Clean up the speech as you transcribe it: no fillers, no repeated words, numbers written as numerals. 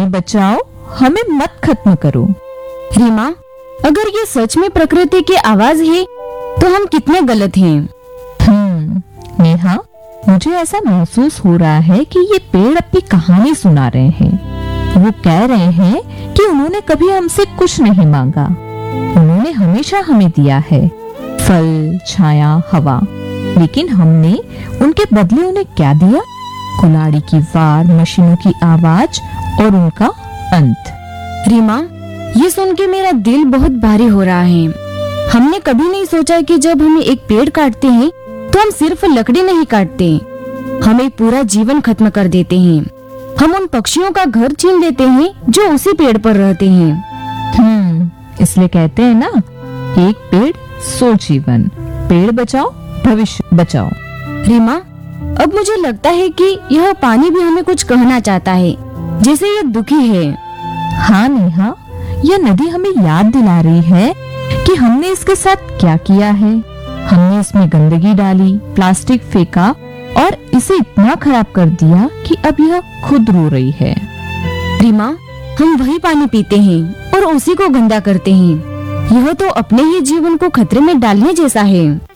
हमें बचाओ, हमें मत खत्म करो। रीमा, अगर ये सच में प्रकृति की आवाज है तो हम कितने गलत हैं। नेहा, मुझे ऐसा महसूस हो रहा है कि ये पेड़ अपनी कहानी सुना रहे हैं। वो कह रहे हैं कि उन्होंने कभी हमसे कुछ नहीं मांगा, उन्होंने हमेशा हमें दिया है, फल, छाया, हवा, लेकिन हमने उनके बदले उन्हें क्या दिया? कुल्हाड़ी की वार, मशीनों की आवाज और उनका अंत। रीमा, ये सुन के मेरा दिल बहुत भारी हो रहा है। हमने कभी नहीं सोचा कि जब हम एक पेड़ काटते हैं तो हम सिर्फ लकड़ी नहीं काटते, हम एक पूरा जीवन खत्म कर देते हैं। हम उन पक्षियों का घर छीन लेते हैं जो उसी पेड़ पर रहते हैं। इसलिए कहते हैं ना, एक पेड़ 100 जीवन। पेड़ बचाओ, भविष्य बचाओ। रीमा, अब मुझे लगता है कि यह पानी भी हमें कुछ कहना चाहता है, जैसे ये दुखी है। हाँ नेहा, यह नदी हमें याद दिला रही है कि हमने इसके साथ क्या किया है। हमने इसमें गंदगी डाली, प्लास्टिक फेंका और इसे इतना खराब कर दिया कि अब यह खुद रो रही है। रीमा, हम वही पानी पीते हैं और उसी को गंदा करते हैं। यह तो अपने ही जीवन को खतरे में डालने जैसा है।